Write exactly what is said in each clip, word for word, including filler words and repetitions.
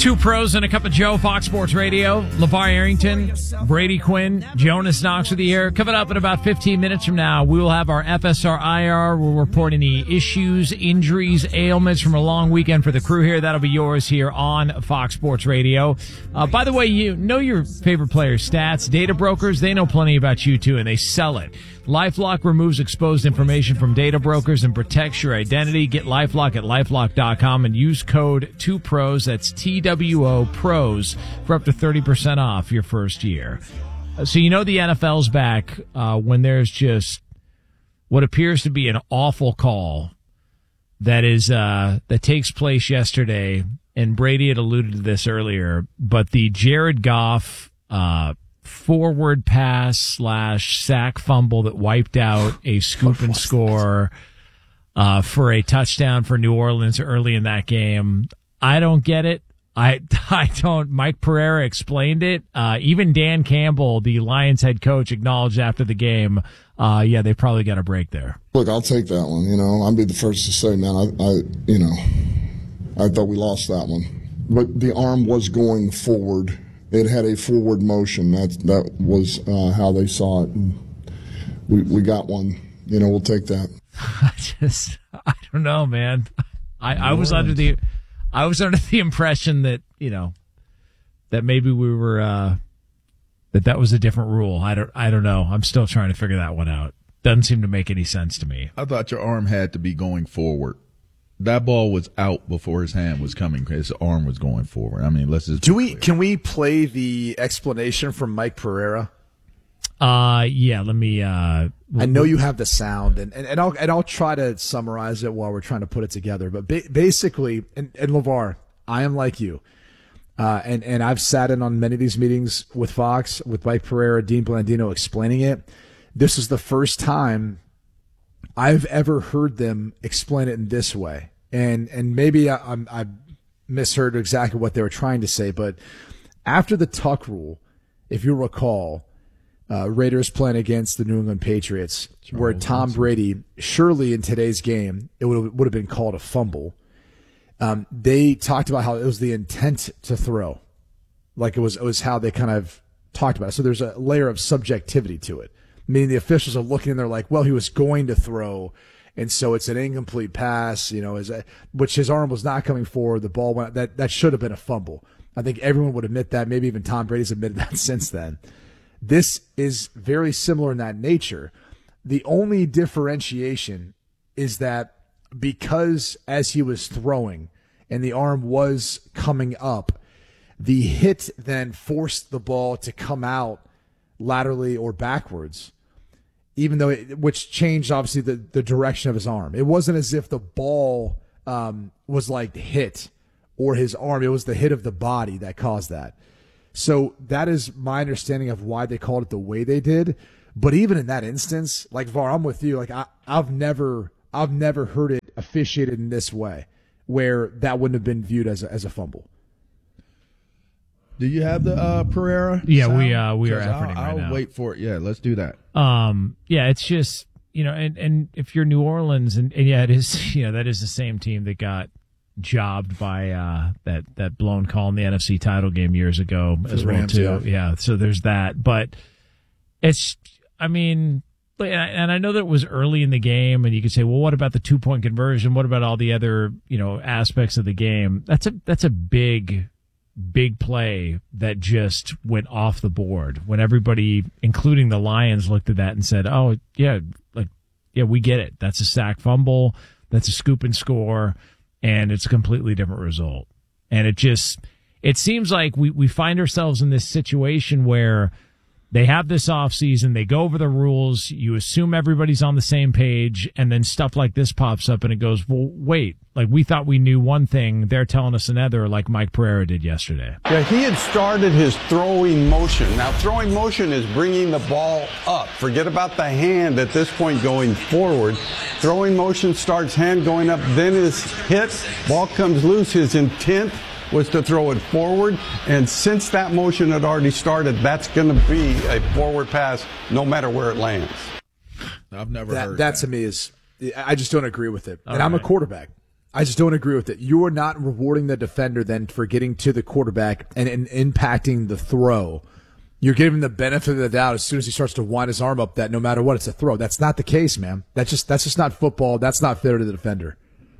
Two pros and a cup of Joe, Fox Sports Radio. LeVar Arrington, Brady Quinn, Jonas Knox with you here. Coming up in about fifteen minutes from now, we will have our F S R I R. We'll report any issues, injuries, ailments from a long weekend for the crew here. That'll be yours here on Fox Sports Radio. Uh, by the way, you know your favorite players' stats. Data brokers, they know plenty about you too, and they sell it. LifeLock removes exposed information from data brokers and protects your identity. Get LifeLock at LifeLock dot com and use code two pros, that's T W O pros, for up to thirty percent off your first year. So you know the N F L's back uh, when there's just what appears to be an awful call that is uh, that takes place yesterday, and Brady had alluded to this earlier, but the Jared Goff uh forward pass slash sack fumble that wiped out a scoop and score uh, for a touchdown for New Orleans early in that game. I don't get it. I I don't. Mike Pereira explained it. Uh, even Dan Campbell, the Lions head coach, acknowledged after the game, uh, yeah, they probably got a break there. Look, I'll take that one. You know, I'll be the first to say, man, I, I you know, I thought we lost that one. But the arm was going forward. It had a forward motion. That that was uh, how they saw it. And we we got one. You know, we'll take that. I just I don't know, man. I, I was under the I was under the impression that you know that maybe we were uh, that that was a different rule. I don't I don't know. I'm still trying to figure that one out. Doesn't seem to make any sense to me. I thought your arm had to be going forward. That ball was out before his hand was coming. His arm was going forward. I mean, let's just do we? Clear. Can we play the explanation from Mike Pereira? Uh, yeah. Let me. Uh, I know you have the sound, and, and, and I'll and I'll try to summarize it while we're trying to put it together. But ba- basically, and, and LeVar, I am like you, uh, and and I've sat in on many of these meetings with Fox, with Mike Pereira, Dean Blandino explaining it. This is the first time I've ever heard them explain it in this way. And and maybe I, I'm, I misheard exactly what they were trying to say, but after the tuck rule, if you recall, uh, Raiders playing against the New England Patriots, Charles where Tom Brady, surely in today's game, it would would have been called a fumble. Um, they talked about how it was the intent to throw. Like it was, it was how they kind of talked about it. So there's a layer of subjectivity to it. Meaning the officials are looking and they're like, well, he was going to throw, and so it's an incomplete pass, you know, is a, which his arm was not coming forward. The ball went, that, that should have been a fumble. I think everyone would admit that. Maybe even Tom Brady's admitted that since then. This is very similar in that nature. The only differentiation is that because as he was throwing and the arm was coming up, the hit then forced the ball to come out laterally or backwards, even though it, which changed obviously the, the direction of his arm. It wasn't as if the ball um, was like hit or his arm. It was the hit of the body that caused that. So that is my understanding of why they called it the way they did. But even in that instance, like VAR, I'm with you. Like I, I've never, I've never heard it officiated in this way, where that wouldn't have been viewed as a, as a fumble. Do you have the uh, Pereira? Yeah, sound? we uh, we are efforting I'll, right I'll now. I'll wait for it. Yeah, let's do that. Um, yeah, it's just you know, and, and if you're New Orleans, and, and yeah, it is you know that is the same team that got jobbed by uh, that that blown call in the N F C title game years ago For as well Rams, too. yeah. yeah, so there's that, but it's I mean. And I know that it was early in the game, and you could say, well, what about the two-point conversion? What about all the other, you know, aspects of the game? That's a that's a big, big play that just went off the board when everybody, including the Lions, looked at that and said, oh, yeah, like, yeah, we get it. That's a sack fumble. That's a scoop and score, and it's a completely different result. And it just it seems like we, we find ourselves in this situation where they have this offseason, they go over the rules, you assume everybody's on the same page, and then stuff like this pops up and it goes, well, wait, like we thought we knew one thing, they're telling us another, like Mike Pereira did yesterday. Yeah, he had started his throwing motion. Now, throwing motion is bringing the ball up. Forget about the hand at this point going forward. Throwing motion starts hand going up, then is hit, ball comes loose. His intent was to throw it forward, and since that motion had already started, that's going to be a forward pass no matter where it lands. I've never that, heard that. That to me is, I just don't agree with it. All and I'm right. a quarterback. I just don't agree with it. You are not rewarding the defender then for getting to the quarterback and, and impacting the throw. You're giving him the benefit of the doubt as soon as he starts to wind his arm up that no matter what, it's a throw. That's not the case, man. That's just that's just not football. That's not fair to the defender.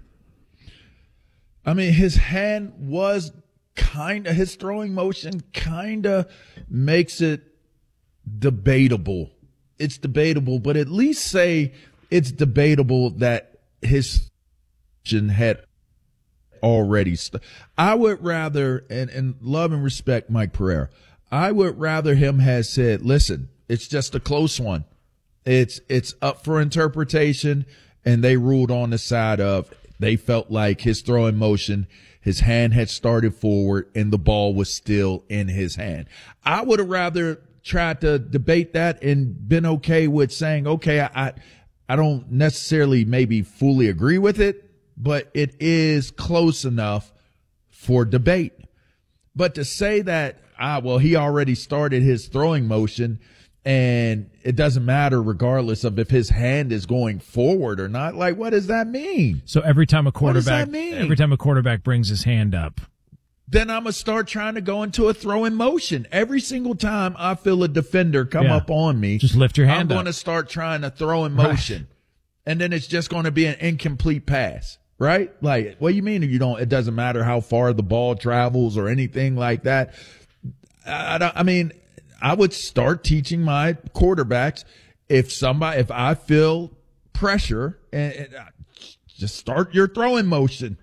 I mean, his hand was kind of, his throwing motion kind of makes it debatable. It's debatable, but at least say it's debatable that his had already st- I would rather, and, and love and respect Mike Pereira, I would rather him has said, listen, it's just a close one. It's it's up for interpretation, and they ruled on the side of they felt like his throwing motion, his hand had started forward, and the ball was still in his hand. I would have rather tried to debate that and been okay with saying, okay, I I don't necessarily maybe fully agree with it, but it is close enough for debate. But to say that, ah, well, he already started his throwing motion and it doesn't matter regardless of if his hand is going forward or not, like, what does that mean? So every time a What does quarterback, that mean? every time a quarterback brings his hand up, Then I'm going to start trying to go into a throwing motion. Every single time I feel a defender come Yeah. up on me, Just lift your hand I'm going up. to start trying to throw in motion. And then it's just going to be an incomplete pass, right? Like, what do you mean you don't, it doesn't matter how far the ball travels or anything like that? I, don't, I mean, I would start teaching my quarterbacks if somebody, if I feel pressure, and, and just start your throwing motion.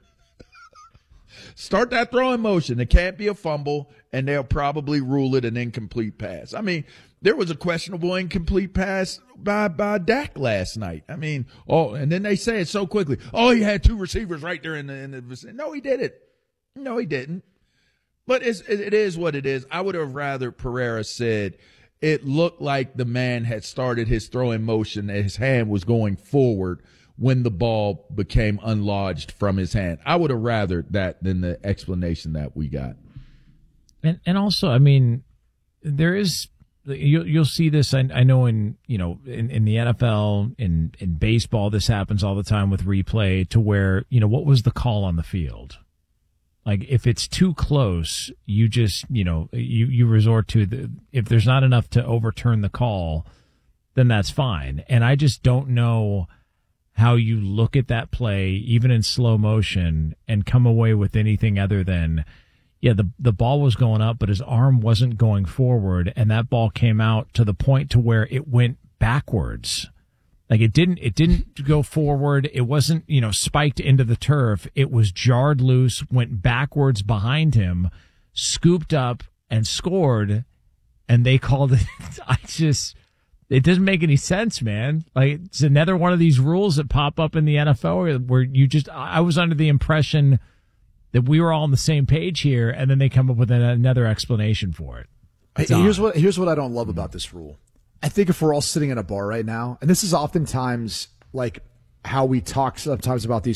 Start that throwing motion. It can't be a fumble, and they'll probably rule it an incomplete pass. I mean, there was a questionable incomplete pass by by Dak last night. I mean, oh, and then they say it so quickly. Oh, he had two receivers right there in the in the vicinity. No, he didn't. No, he didn't. But it's, it is what it is. I would have rather Pereira said it looked like the man had started his throwing motion and his hand was going forward when the ball became unlodged from his hand. I would have rather that than the explanation that we got. and and also, I mean, there is you'll you'll see this. I, I know in you know in, in the N F L, in in baseball, this happens all the time with replay. To where you know what was the call on the field? Like if it's too close, you just you know you you resort to the if there's not enough to overturn the call, then that's fine. And I just don't know how you look at that play, even in slow motion, and come away with anything other than, yeah, the the ball was going up, but his arm wasn't going forward, and that ball came out to the point to where it went backwards. Like it didn't it didn't go forward. It wasn't, you know, spiked into the turf. It was jarred loose, went backwards behind him, scooped up and scored, and they called it. I just It doesn't make any sense, man. Like, it's another one of these rules that pop up in the N F L where, where you just, I was under the impression that we were all on the same page here, and then they come up with an, another explanation for it. It's Here's odd. what here's what I don't love about this rule. I think if we're all sitting in a bar right now, and this is oftentimes like how we talk sometimes about these